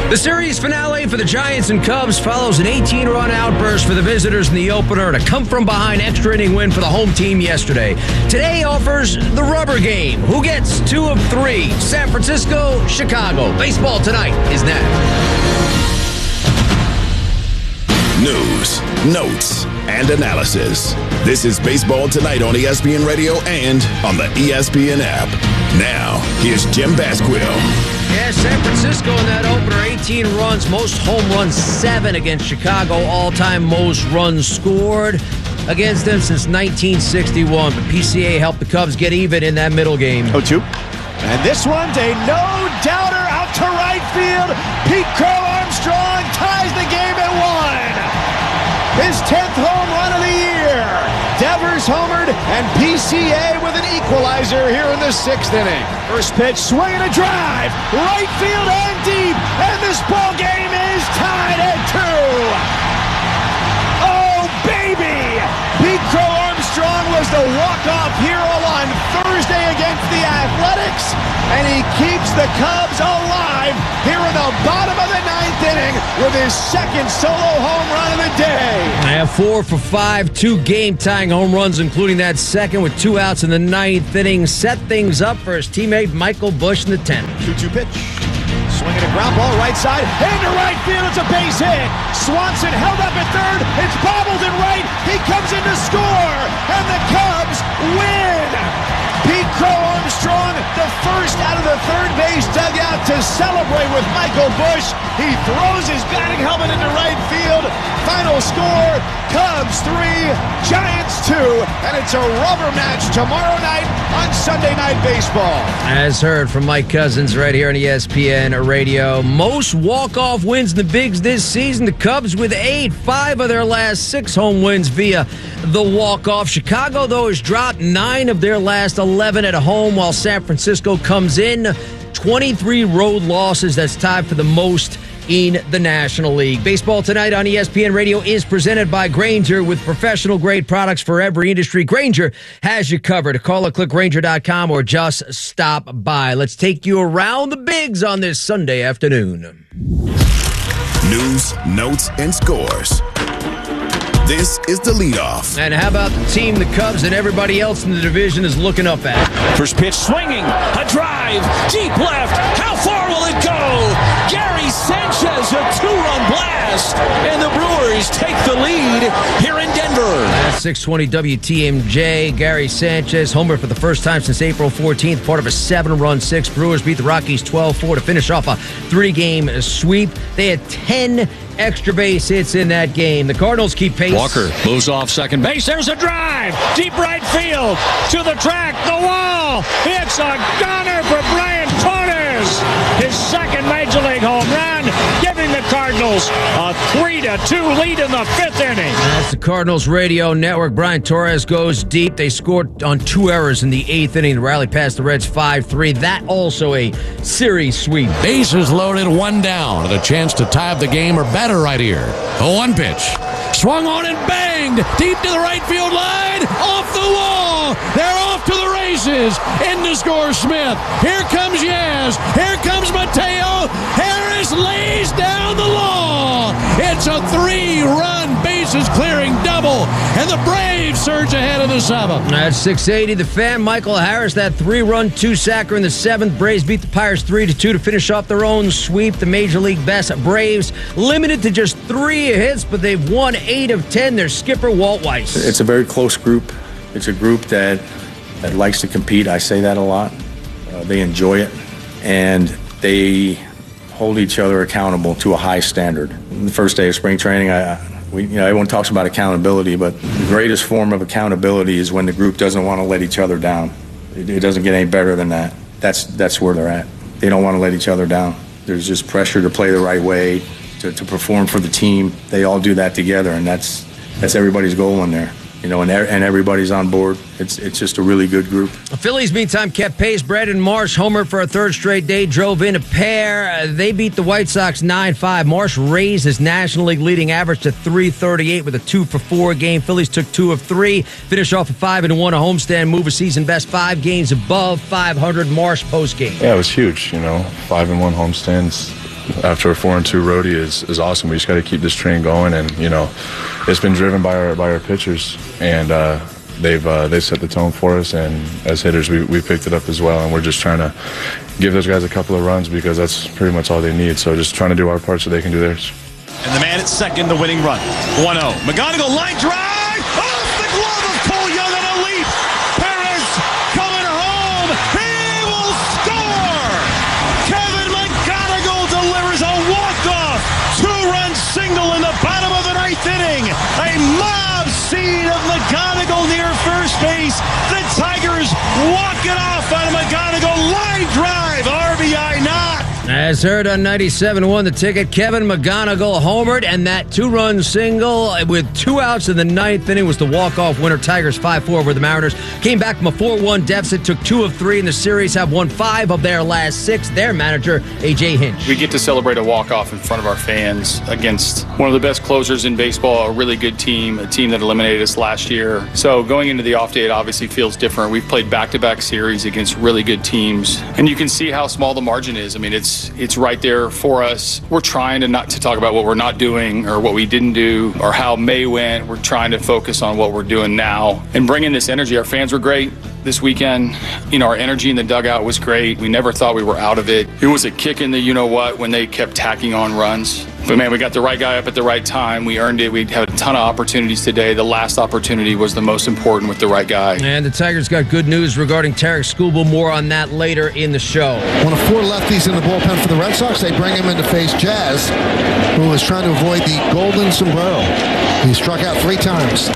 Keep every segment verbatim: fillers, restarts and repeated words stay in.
The series finale for the Giants and Cubs follows an eighteen-run outburst for the visitors in the opener and a come-from-behind extra-inning win for the home team yesterday. Today offers the rubber game. Who gets two of three? San Francisco, Chicago. Baseball Tonight is next. News, notes, and analysis. This is Baseball Tonight on E S P N Radio and on the E S P N app. Now, here's Jim Basquill. Yeah, San Francisco in that opener, eighteen runs, most home runs, seven against Chicago, all-time most runs scored against them since nineteen sixty-one. But P C A helped the Cubs get even in that middle game. oh two. And this one's a no-doubter out to right field. Pete Crow Armstrong ties the game at one. His tenth home run of the year. Devers homered, and P C A with an equalizer here in the sixth inning. First pitch, swing and a drive. Right field and deep. And this ball game is tied at two. Oh, baby! Pete Crow Armstrong was the walk-off hero on Thursday against the Athletics, and he keeps the Cubs alive here in the bottom of the ninth inning with his second solo home run of the day. I have four for five, two game-tying home runs, including that second with two outs in the ninth inning. Set things up for his teammate Michael Busch in the tenth. two two pitch. Swinging a ground ball right side. Into right field. It's a base hit. Swanson held up at third. It's bobbled in right. He comes in to score. And the Cubs win. Pete Crow Armstrong, the first out of the third base dugout to celebrate with Michael Busch. He throws his batting helmet into right field. Final score, Cubs three, Giants two. And it's a rubber match tomorrow night on Sunday Night Baseball. As heard from Mike Cousins right here on E S P N Radio. Most walk-off wins in the Bigs this season. The Cubs with eight, five of their last six home wins via the walk-off. Chicago, though, has dropped nine of their last eleven at home, while San Francisco comes in twenty-three road losses. That's tied for the most in the National League. Baseball Tonight on E S P N Radio is presented by Grainger, with professional-grade products for every industry. Grainger has you covered. Call or click Grainger dot com or just stop by. Let's take you around the Bigs on this Sunday afternoon. News, notes, and scores. This is the leadoff. And how about the team the Cubs and everybody else in the division is looking up at? First pitch swinging, a drive, deep left. How far will it go? Gary Sanchez, a two-run blast, and the Brewers take the lead here in Denver. That's six twenty W T M J. Gary Sanchez, homer for the first time since April fourteenth, part of a seven-run six. Brewers beat the Rockies twelve four to finish off a three-game sweep. They had ten extra base hits in that game. The Cardinals keep pace. Walker moves off second base. There's a drive. Deep right field. To the track. The wall. It's a gunner for Brian Torres. His second Major League home run, giving the Cardinals a three to two lead in the fifth inning. That's the Cardinals radio network. Brian Torres goes deep. They scored on two errors in the eighth inning. The rally past the Reds five three. That also a series sweep. Bases loaded, one down, and a chance to tie up the game or better right here. A one pitch. Swung on and banged deep to the right field line. Off the wall. They're off to the races. In to score Smith. Here comes Yaz. Here comes Mateo. Harris lays down the law. It's a three-run bases-clearing double, and the Braves surge ahead of the seventh. At six eighty, the fan, Michael Harris, that three-run two-sacker in the seventh. Braves beat the Pirates three to two to finish off their own sweep. The Major League best. Braves limited to just three hits, but they've won eight of ten. Their skipper, Walt Weiss. It's a very close group. It's a group that, that likes to compete. I say that a lot. Uh, they enjoy it, and they hold each other accountable to a high standard. The first day of spring training, I, we, you know, everyone talks about accountability, but the greatest form of accountability is when the group doesn't want to let each other down. It, it doesn't get any better than that. That's that's where they're at. They don't want to let each other down. There's just pressure to play the right way, to, to perform for the team. They all do that together, and that's that's everybody's goal in there. You know, and, and everybody's on board. It's it's just a really good group. The Phillies, meantime, kept pace. Brandon Marsh, homer for a third straight day, drove in a pair. Uh, they beat the White Sox nine five. Marsh raised his National League leading average to three thirty-eight with a two for four game. Phillies took two of three, finish off a five and one a homestand, move a season best five games above five hundred. Marsh post game. Yeah, it was huge. You know, five and one homestands. after a four and two roadie is, is awesome. We just got to keep this train going, and you know, it's been driven by our by our pitchers, and uh, they've uh, they set the tone for us. And as hitters, we we picked it up as well, and we're just trying to give those guys a couple of runs because that's pretty much all they need. So just trying to do our part so they can do theirs. And the man at second, the winning run. one oh. McGonigal line drive off the glove of Cole Young on a leap. Perez coming home. He will score. Kevin McGonigal delivers a walk-off two-run single in the bottom of the ninth inning. A mob scene of McGonigal near first base. The Tigers walk it off on a McGonigal line drive. R B I knock. As heard on ninety-seven point one The Ticket, Kevin McGonigal homered, and that two-run single with two outs in the ninth inning was the walk-off winner. Tigers five four over the Mariners. Came back from a four one deficit, took two of three in the series, have won five of their last six. Their manager, A J Hinch. We get to celebrate a walk-off in front of our fans against one of the best closers in baseball, a really good team, a team that eliminated us last year. So going into the off day, it obviously feels different. We've played back-to-back series against really good teams, and you can see how small the margin is. I mean, it's It's right there for us. We're trying to not to talk about what we're not doing or what we didn't do or how May went. We're trying to focus on what we're doing now and bring in this energy. Our fans were great this weekend. You know, our energy in the dugout was great. We never thought we were out of it. It was a kick in the you-know-what when they kept tacking on runs. But, man, we got the right guy up at the right time. We earned it. We had a ton of opportunities today. The last opportunity was the most important with the right guy. And the Tigers got good news regarding Tarek Skubal. More on that later in the show. One of four lefties in the bullpen for the Red Sox. They bring him in to face Jazz, who was trying to avoid the golden sombrero. He struck out three times.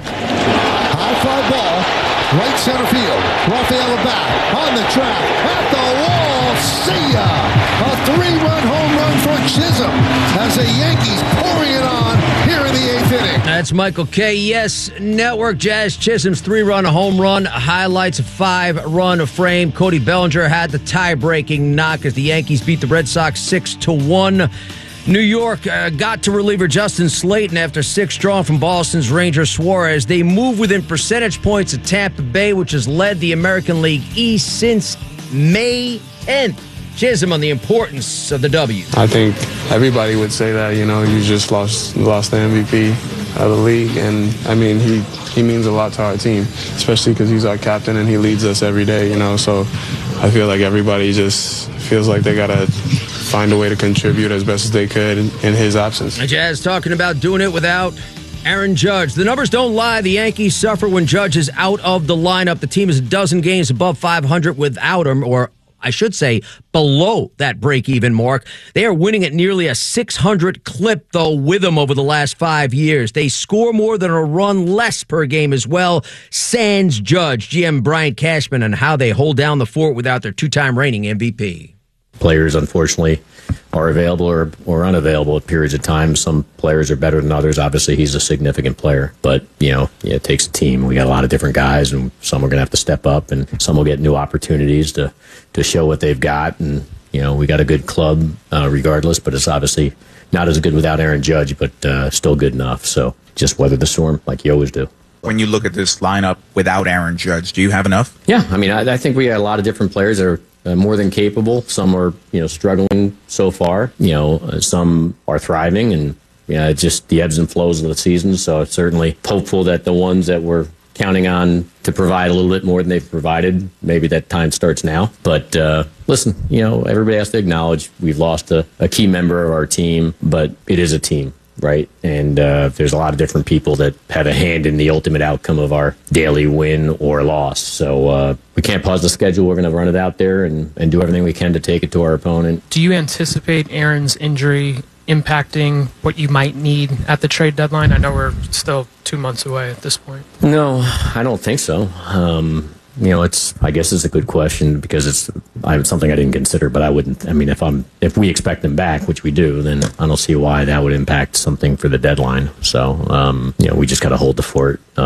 High fly ball, right center field. Rafael back on the track, at the wall. See ya! A three-run home run for Chisholm as the Yankees pouring it on here in the eighth inning. That's Michael K. Yes Network. Jazz Chisholm's three-run home run highlights a five-run frame. Cody Bellinger had the tie-breaking knock as the Yankees beat the Red Sox six to one. New York uh, got to reliever Justin Slayton after six drawn from Boston's Ranger Suarez. They move within percentage points of Tampa Bay, which has led the American League East since May tenth. Chisholm on the importance of the W. I think everybody would say that, you know, you just lost lost the M V P of the league. And, I mean, he, he means a lot to our team, especially because he's our captain and he leads us every day, you know. So I feel like everybody just feels like they got to find a way to contribute as best as they could in, in his absence. The Jazz talking about doing it without Aaron Judge. The numbers don't lie. The Yankees suffer when Judge is out of the lineup. The team is a dozen games above five hundred without him, or I should say below that break-even mark. They are winning at nearly a six hundred clip, though, with him over the last five years. They score more than a run less per game as well. Sans Judge, G M Brian Cashman, on how they hold down the fort without their two-time reigning M V P. Players, unfortunately, are available or, or unavailable at periods of time. Some players are better than others. Obviously, he's a significant player. But, you know, yeah, it takes a team. We got a lot of different guys, and some are going to have to step up, and some will get new opportunities to, to show what they've got. And, you know, we got a good club uh, regardless, but it's obviously not as good without Aaron Judge, but uh, still good enough. So just weather the storm like you always do. When you look at this lineup without Aaron Judge, do you have enough? Yeah, I mean, I, I think we got a lot of different players that are Uh, more than capable. Some are, you know, struggling so far. You know, uh, some are thriving, and you know, it's just the ebbs and flows of the season. So it's certainly hopeful that the ones that we're counting on to provide a little bit more than they've provided, maybe that time starts now. But uh, listen, you know, everybody has to acknowledge we've lost a, a key member of our team, but it is a team. Right. And uh, there's a lot of different people that have a hand in the ultimate outcome of our daily win or loss. So uh, we can't pause the schedule. We're going to run it out there and, and do everything we can to take it to our opponent. Do you anticipate Aaron's injury impacting what you might need at the trade deadline? I know we're still two months away at this point. No, I don't think so. Um, you know, it's, I guess it's a good question because it's I, something I didn't consider, but I wouldn't, I mean, if I'm, if we expect them back, which we do, then I don't see why that would impact something for the deadline. So, um, you know, we just got to hold the fort, uh,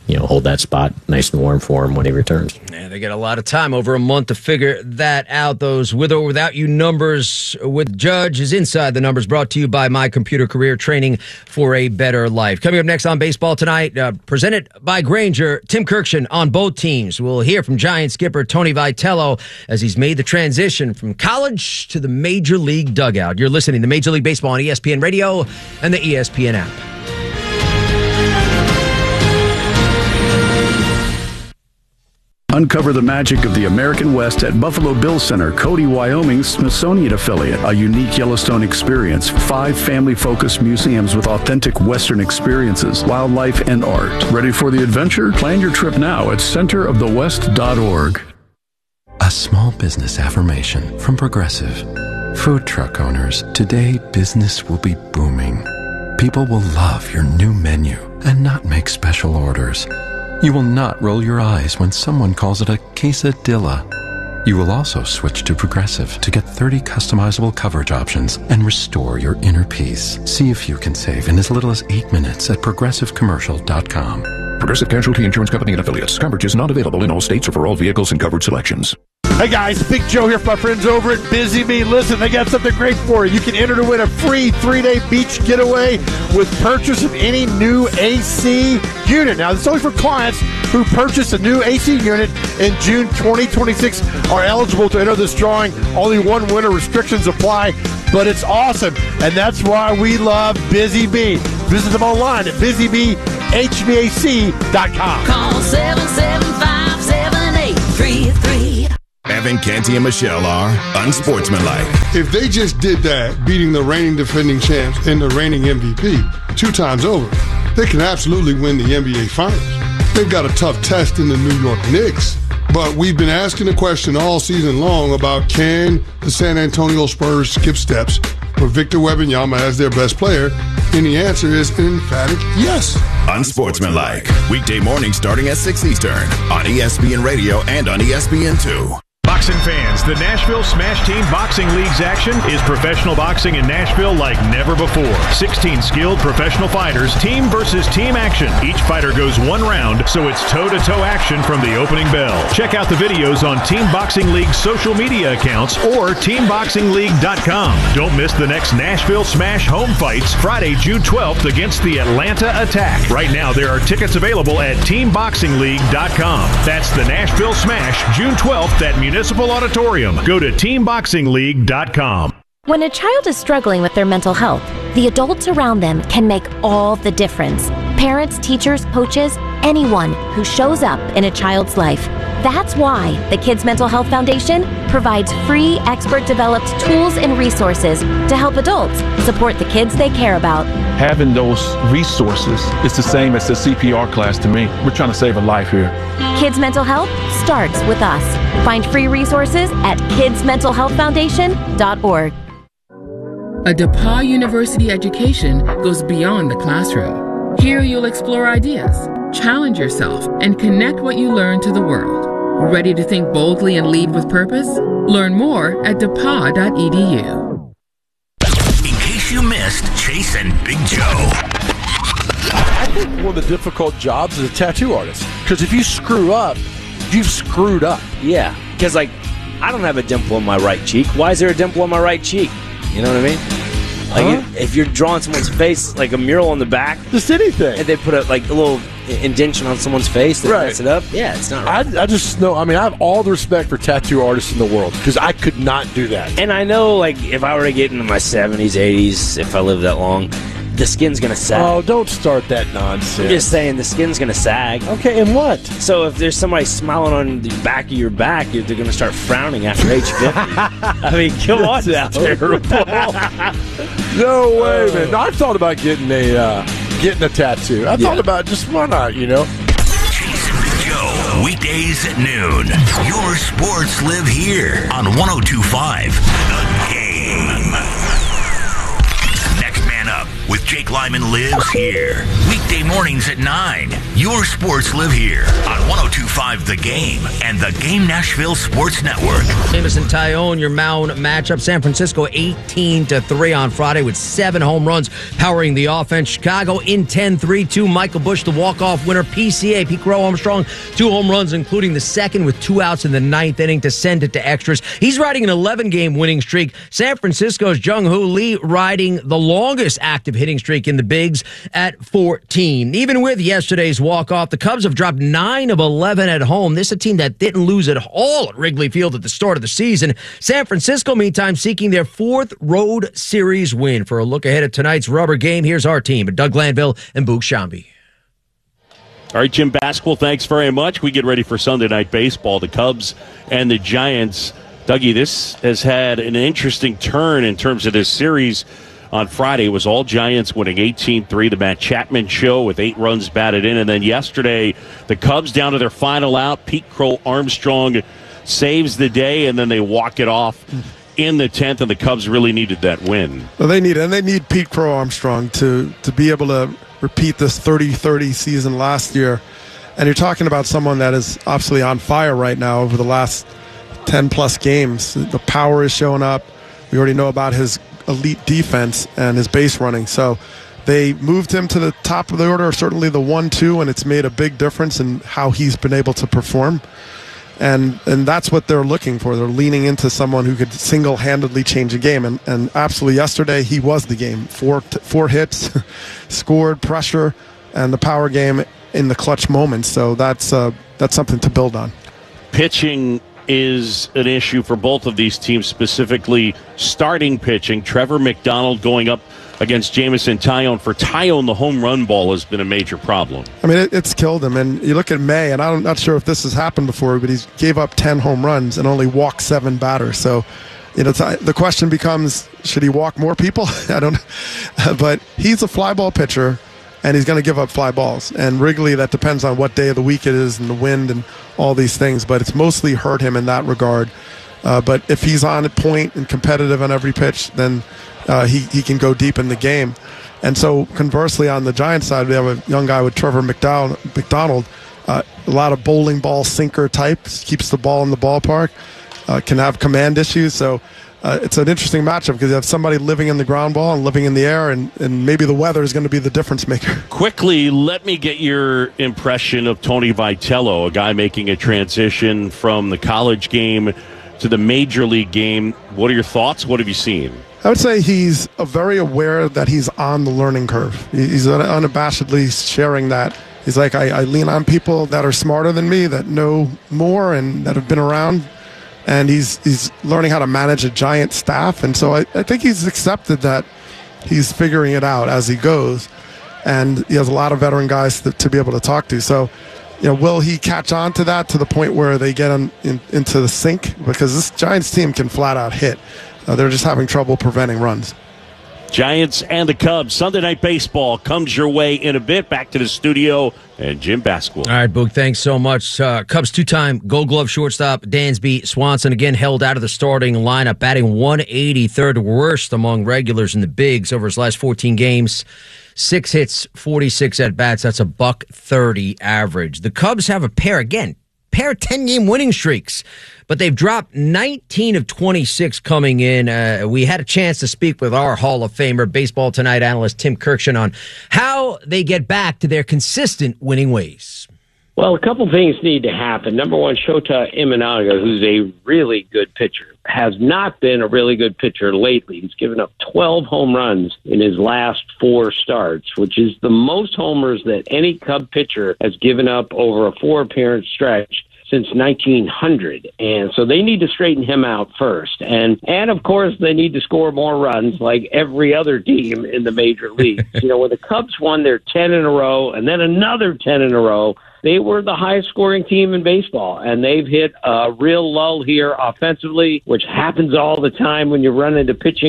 you know, hold that spot nice and warm for him when he returns. And they get a lot of time, over a month, to figure that out. Those with or without you numbers with Judge is Inside the Numbers, brought to you by My Computer Career, training for a better life. Coming up next on Baseball Tonight, uh, presented by Grainger, Tim Kirkshin on both teams. We'll hear from Giants skipper Tony Vitello as he's made the transition from college to the Major League dugout. You're listening to Major League Baseball on E S P N Radio and the E S P N app. Uncover the magic of the American West at Buffalo Bill Center, Cody, Wyoming's Smithsonian affiliate. A unique Yellowstone experience. Five family-focused museums with authentic Western experiences, wildlife, and art. Ready for the adventure? Plan your trip now at center of the west dot org. A small business affirmation from Progressive. Food truck owners, today business will be booming. People will love your new menu and not make special orders. You will not roll your eyes when someone calls it a quesadilla. You will also switch to Progressive to get thirty customizable coverage options and restore your inner peace. See if you can save in as little as eight minutes at progressive commercial dot com. Progressive Casualty Insurance Company and Affiliates. Coverage is not available in all states or for all vehicles and covered selections. Hey guys, Big Joe here for my friends over at Busy Bee. Listen, they got something great for you. You can enter to win a free three-day beach getaway with purchase of any new A C unit. Now, this is only for clients who purchase a new A C unit in June twenty twenty-six are eligible to enter this drawing. Only one winner. Restrictions apply, but it's awesome, and that's why we love Busy Bee. Visit them online at busy bee h v a c dot com. Call seven seven five, seven eight three three. Evan, Canty, and Michelle are unsportsmanlike. If they just did that, beating the reigning defending champs and the reigning M V P two times over, they can absolutely win the N B A Finals. They've got a tough test in the New York Knicks, but we've been asking the question all season long about can the San Antonio Spurs skip steps for Victor Wembanyama as their best player, and the answer is an emphatic yes. Unsportsmanlike. Weekday mornings starting at six Eastern on E S P N Radio and on E S P N two. Boxing fans, the Nashville Smash Team Boxing League's action is professional boxing in Nashville like never before. sixteen skilled professional fighters, team versus team action. Each fighter goes one round, so it's toe-to-toe action from the opening bell. Check out the videos on Team Boxing League's social media accounts or team boxing league dot com. Don't miss the next Nashville Smash home fights Friday, June twelfth against the Atlanta Attack. Right now, there are tickets available at team boxing league dot com. That's the Nashville Smash, June twelfth at Municipal Auditorium. Go to team boxing league dot com. When a child is struggling with their mental health, the adults around them can make all the difference. Parents, teachers, coaches, anyone who shows up in a child's life. That's why the Kids Mental Health Foundation provides free, expert-developed tools and resources to help adults support the kids they care about. Having those resources is the same as the C P R class to me. We're trying to save a life here. Kids Mental Health starts with us. Find free resources at kids mental health foundation dot org. A DePauw University education goes beyond the classroom. Here you'll explore ideas, challenge yourself, and connect what you learn to the world. Ready to think boldly and lead with purpose? Learn more at depaw dot e d u. In case you missed Chase and Big Joe. I think one of the difficult jobs is a tattoo artist. Because if you screw up, you've screwed up. Yeah, because, like, I don't have a dimple in my right cheek. Why is there a dimple on my right cheek? You know what I mean? Like, huh? if you're drawing someone's face, like a mural on the back. Just anything. And they put a, like, a little indentation on someone's face that right. mess it up. Yeah, it's not right. I, I just know, I mean, I have all the respect for tattoo artists in the world because I could not do that. And I know, like, if I were to get into my seventies, eighties, if I lived that long, the skin's going to sag. Oh, don't start that nonsense. I'm just saying the skin's going to sag. Okay, and what? So if there's somebody smiling on the back of your back, they're going to start frowning after age fifty. I mean, come on now. Terrible. No way, man. No, I've thought about getting a uh, getting a tattoo. I yeah. thought about just why not, you know? Chase and Big Joe, weekdays at noon. Your sports live here on one oh two point five The Game. Next Man Up with Jake Lyman lives here. Weekdays Weekday mornings at nine. Your sports live here on one oh two point five The Game and the Game Nashville Sports Network. Jameson Taillon, your Mound matchup. San Francisco eighteen to three on Friday with seven home runs powering the offense. Chicago in ten three two. Michael Busch, the walk-off winner. P C A, Pete Crow Armstrong, two home runs, including the second with two outs in the ninth inning to send it to extras. He's riding an eleven-game winning streak. San Francisco's Jung-Hoo Lee riding the longest active hitting streak in the bigs at fourteen. Even with yesterday's walk-off, the Cubs have dropped nine of eleven at home. This is a team that didn't lose at all at Wrigley Field at the start of the season. San Francisco, meantime, seeking their fourth road series win. For a look ahead at tonight's rubber game, here's our team, Doug Glanville and Boog Shambi. All right, Jim Basquill, thanks very much. We get ready for Sunday Night Baseball, the Cubs and the Giants. Dougie, this has had an interesting turn in terms of this series. On Friday, it was all Giants winning eighteen three, the Matt Chapman show with eight runs batted in. And then yesterday, the Cubs down to their final out. Pete Crow Armstrong saves the day, and then they walk it off in the tenth, and the Cubs really needed that win. Well, they need it, and they need Pete Crow Armstrong to, to be able to repeat this thirty thirty season last year. And you're talking about someone that is obviously on fire right now over the last ten-plus games. The power is showing up. We already know about his elite defense and his base running. So they moved him to the top of the order, certainly the one two, and it's made a big difference in how he's been able to perform. And and that's what they're looking for. They're leaning into someone who could single-handedly change a game. And, and absolutely yesterday, he was the game. Four, four hits, scored, pressure, and the power game in the clutch moments. So that's uh, that's something to build on. Pitching is an issue for both of these teams, specifically starting pitching. Trevor McDonald going up against Jameson Taillon. For Taillon, the home run ball has been a major problem. I mean, it, it's killed him. And you look at May, and I'm not sure if this has happened before, but he gave up ten home runs and only walked seven batters. So, you know, the question becomes, should he walk more people? I don't know. But he's a fly ball pitcher, and he's going to give up fly balls. And Wrigley, that depends on what day of the week it is and the wind and all these things. But it's mostly hurt him in that regard. Uh, but if he's on point and competitive on every pitch, then uh, he, he can go deep in the game. And so conversely, on the Giants side, we have a young guy with Trevor McDowell, McDonald, uh, a lot of bowling ball sinker types, keeps the ball in the ballpark, uh, can have command issues. So uh, it's an interesting matchup because you have somebody living in the ground ball and living in the air, and, and maybe the weather is going to be the difference maker. Quickly, let me get your impression of Tony Vitello, a guy making a transition from the college game to the major league game. What are your thoughts? What have you seen? I would say he's uh, very aware that he's on the learning curve. He's unabashedly sharing that. He's like, I, I lean on people that are smarter than me, that know more and that have been around. And he's he's learning how to manage a giant staff. And so I, I think he's accepted that he's figuring it out as he goes. And he has a lot of veteran guys to, to be able to talk to. So, you know, will he catch on to that to the point where they get him in, into the sink? Because this Giants team can flat out hit. Uh, they're just having trouble preventing runs. Giants and the Cubs. Sunday Night Baseball comes your way in a bit. Back to the studio and Jim Basquill. All right, Boog, thanks so much. Uh, Cubs two-time Gold Glove shortstop Dansby Swanson again held out of the starting lineup, batting one eighty, third worst among regulars in the bigs over his last fourteen games. Six hits, forty-six at-bats. That's a buck thirty average. The Cubs have a pair, again, pair of ten-game winning streaks, but they've dropped nineteen of twenty-six coming in. Uh, we had a chance to speak with our Hall of Famer, Baseball Tonight analyst Tim Kirkshin, on how they get back to their consistent winning ways. Well, a couple things need to happen. Number one, Shota Imanaga, who's a really good pitcher, has not been a really good pitcher lately. He's given up twelve home runs in his last four starts, which is the most homers that any Cub pitcher has given up over a four-appearance stretch since nineteen hundred. And so they need to straighten him out first. And, and of course, they need to score more runs like every other team in the major leagues. You know, when the Cubs won their ten in a row and then another ten in a row, they were the highest scoring team in baseball, and they've hit a real lull here offensively, which happens all the time when you run into pitching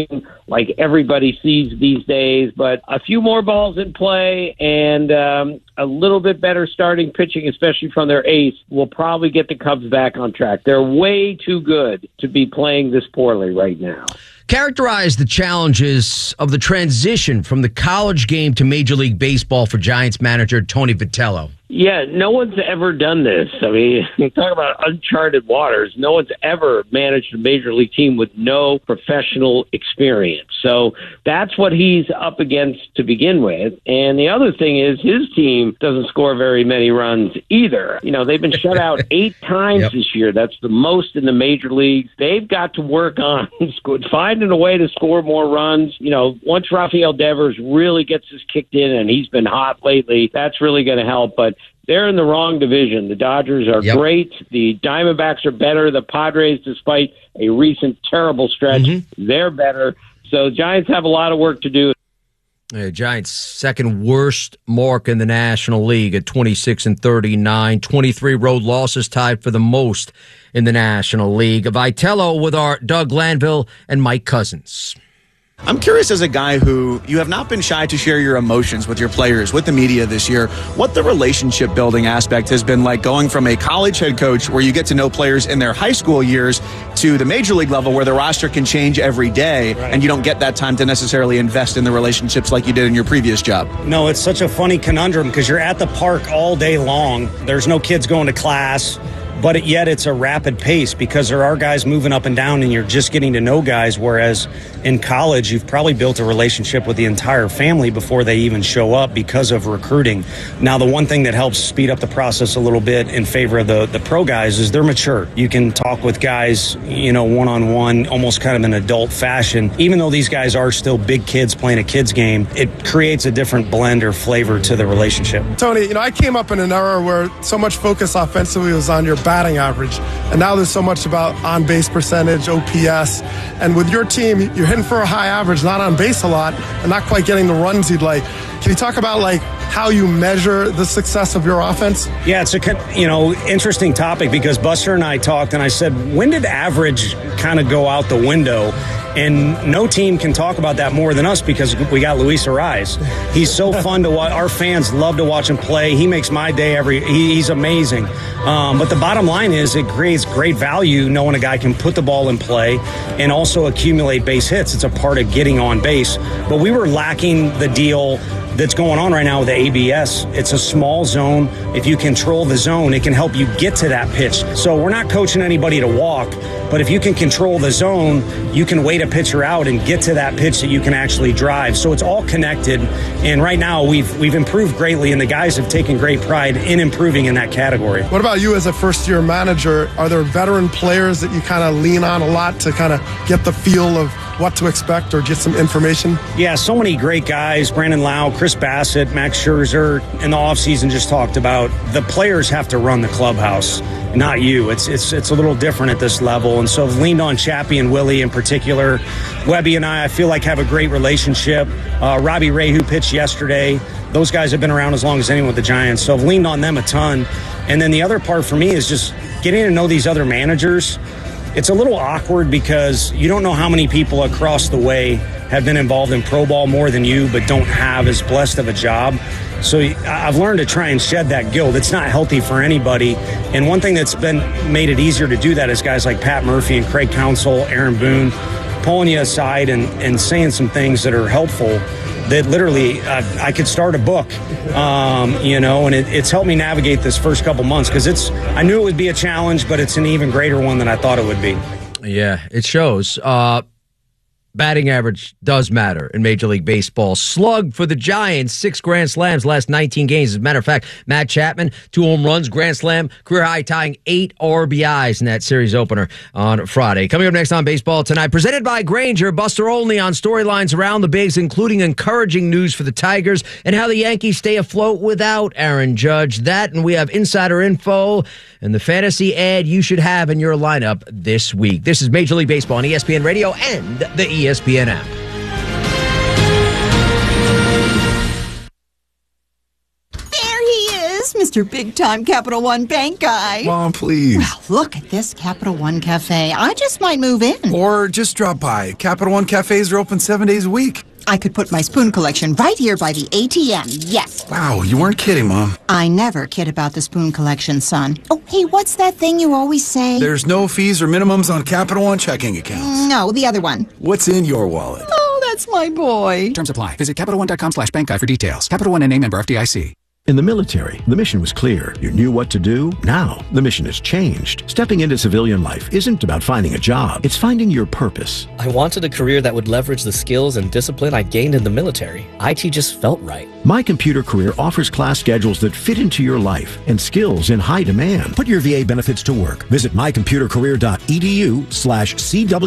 like everybody sees these days. But a few more balls in play and um, a little bit better starting pitching, especially from their ace, will probably get the Cubs back on track. They're way too good to be playing this poorly right now. Characterize the challenges of the transition from the college game to Major League Baseball for Giants manager Tony Vitello. Yeah, no one's ever done this. I mean, you talk about uncharted waters. No one's ever managed a major league team with no professional experience. So that's what he's up against to begin with. And the other thing is his team doesn't score very many runs either. You know, they've been shut out eight times yep. this year. That's the most in the major leagues. They've got to work on finding a way to score more runs. You know, once Rafael Devers really gets his kicked in, and he's been hot lately, that's really going to help. But they're in the wrong division. The Dodgers are yep. great. The Diamondbacks are better. The Padres, despite a recent terrible stretch, mm-hmm. they're better. So Giants have a lot of work to do. Yeah, Giants' second worst mark in the National League at twenty-six and thirty-nine. twenty-three road losses, tied for the most in the National League. Vitello with our Doug Glanville and Mike Cousins. I'm curious, as a guy who you have not been shy to share your emotions with your players, with the media this year, what the relationship building aspect has been like, going from a college head coach where you get to know players in their high school years to the major league level where the roster can change every day, right, and you don't get that time to necessarily invest in the relationships like you did in your previous job. No, it's such a funny conundrum because you're at the park all day long. There's no kids going to class. But yet it's a rapid pace because there are guys moving up and down and you're just getting to know guys, whereas in college you've probably built a relationship with the entire family before they even show up because of recruiting. Now, the one thing that helps speed up the process a little bit in favor of the, the pro guys is they're mature. You can talk with guys, you know, one-on-one, almost kind of in adult fashion. Even though these guys are still big kids playing a kid's game, it creates a different blend or flavor to the relationship. Tony, you know, I came up in an era where so much focus offensively was on your batting average, and now there's so much about on-base percentage, O P S, and with your team, you're hitting for a high average, not on base a lot, and not quite getting the runs you'd like. Can you talk about like how you measure the success of your offense? Yeah, it's a you know interesting topic because Buster and I talked, and I said, when did average kind of go out the window? And no team can talk about that more than us because we got Luis Arraez. He's so fun to watch. Our fans love to watch him play. He makes my day every. He, he's amazing. Um, but the bottom line is it creates great value knowing a guy can put the ball in play and also accumulate base hits. It's a part of getting on base. But we were lacking the deal that's going on right now with the A B S. It's a small zone. If you control the zone, it can help you get to that pitch. So we're not coaching anybody to walk, but if you can control the zone, you can wait a pitcher out and get to that pitch that you can actually drive. So it's all connected. And right now we've we've improved greatly, and the guys have taken great pride in improving in that category. What about you as a first-year manager? Are there veteran players that you kind of lean on a lot to kind of get the feel of what to expect or get some information? Yeah, so many great guys. Brandon Lau, Chris Bassett, Max Scherzer in the offseason just talked about the players have to run the clubhouse, not you. It's it's it's a little different at this level. And so I've leaned on Chappie and Willie in particular. Webby and I, I feel like, have a great relationship. Uh, Robbie Ray, who pitched yesterday, those guys have been around as long as anyone with the Giants. So I've leaned on them a ton. And then the other part for me is just getting to know these other managers. It's a little awkward because you don't know how many people across the way have been involved in pro ball more than you, but don't have as blessed of a job. So I've learned to try and shed that guilt. It's not healthy for anybody. And one thing that's been made it easier to do that is guys like Pat Murphy and Craig Counsell, Aaron Boone, pulling you aside and, and saying some things that are helpful that literally uh, I could start a book, um, you know, and it, it's helped me navigate this first couple months because it's, I knew it would be a challenge, but it's an even greater one than I thought it would be. Yeah, it shows. Uh, batting average does matter in Major League Baseball. Slug for the Giants, six grand slams last nineteen games. As a matter of fact, Matt Chapman, two home runs, grand slam, career high, tying eight R B Is in that series opener on Friday. Coming up next on Baseball Tonight, presented by Grainger, Buster Olney on storylines around the bigs, including encouraging news for the Tigers and how the Yankees stay afloat without Aaron Judge. That, and we have insider info and the fantasy ad you should have in your lineup this week. This is Major League Baseball on E S P N Radio and the E S P N app. Mister Big Time Capital One Bank guy. Mom, please. Well, look at this Capital One Cafe. I just might move in. Or just drop by. Capital One cafes are open seven days a week. I could put my spoon collection right here by the A T M. Yes. Wow, you weren't kidding, Mom. I never kid about the spoon collection, son. Oh, hey, what's that thing you always say? There's no fees or minimums on Capital One checking accounts. No, the other one. What's in your wallet? Oh, that's my boy. Terms apply. Visit CapitalOne.com slash bank guide for details. Capital One N A member F D I C. In the military, the mission was clear. You knew what to do. Now, the mission has changed. Stepping into civilian life isn't about finding a job. It's finding your purpose. I wanted a career that would leverage the skills and discipline I gained in the military. I T just felt right. My Computer Career offers class schedules that fit into your life and skills in high demand. Put your V A benefits to work. Visit mycomputercareer.edu slash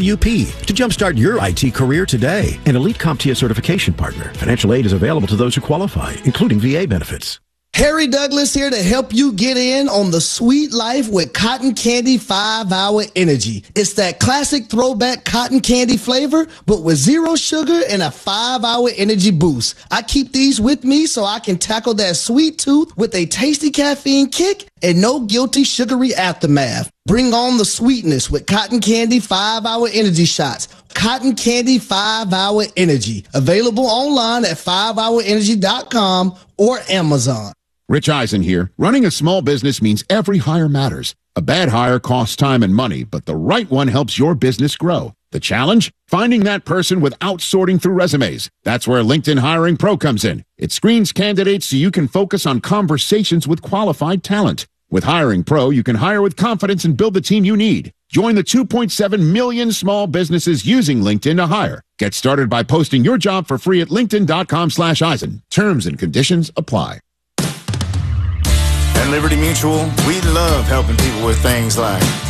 CWP to jumpstart your I T career today. An Elite CompTIA certification partner. Financial aid is available to those who qualify, including V A benefits. Harry Douglas here to help you get in on the sweet life with Cotton Candy five hour Energy. It's that classic throwback cotton candy flavor, but with zero sugar and a five hour energy boost. I keep these with me so I can tackle that sweet tooth with a tasty caffeine kick and no guilty sugary aftermath. Bring on the sweetness with Cotton Candy five hour Energy shots. Cotton Candy five hour Energy. Available online at five hour energy dot com or Amazon. Rich Eisen here. Running a small business means every hire matters. A bad hire costs time and money, but the right one helps your business grow. The challenge? Finding that person without sorting through resumes. That's where LinkedIn Hiring Pro comes in. It screens candidates so you can focus on conversations with qualified talent. With Hiring Pro, you can hire with confidence and build the team you need. Join the two point seven million small businesses using LinkedIn to hire. Get started by posting your job for free at linkedin.com slash Eisen. Terms and conditions apply. At Liberty Mutual, we love helping people with things like